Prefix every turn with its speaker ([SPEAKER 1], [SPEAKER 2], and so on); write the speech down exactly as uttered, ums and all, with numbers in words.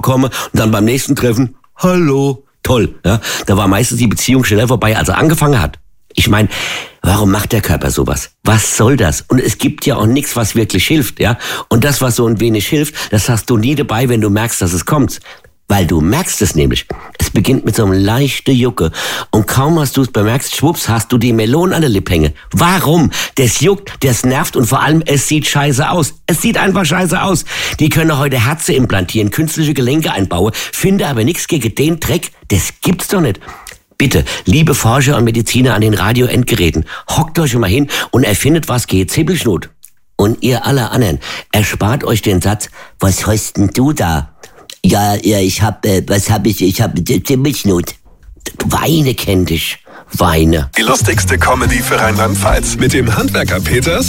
[SPEAKER 1] bekommen und dann beim nächsten Treffen, hallo, toll. Ja? Da war meistens die Beziehung schneller vorbei, als er angefangen hat. Ich meine, warum macht der Körper sowas? Was soll das? Und es gibt ja auch nichts, was wirklich hilft, ja. Und das, was so ein wenig hilft, das hast du nie dabei, wenn du merkst, dass es kommt. Weil du merkst es nämlich. Es beginnt mit so einem leichten Jucke. Und kaum hast du es bemerkt, schwupps, hast du die Melone an der Lippe hängen. Warum? Das juckt, das nervt und vor allem, es sieht scheiße aus. Es sieht einfach scheiße aus. Die können heute Herzen implantieren, künstliche Gelenke einbauen, finde aber nichts gegen den Dreck. Das gibt's doch nicht. Bitte, liebe Forscher und Mediziner an den Radio-Endgeräten, hockt euch mal hin und erfindet was gegen Zippelschnut. Und ihr alle anderen, erspart euch den Satz, was heißt denn du da? Ja, ja, ich hab, äh, was hab ich, ich hab Zippelschnut. Weine kennt dich, Weine.
[SPEAKER 2] Die lustigste Comedy für Rheinland-Pfalz mit dem Handwerker Peters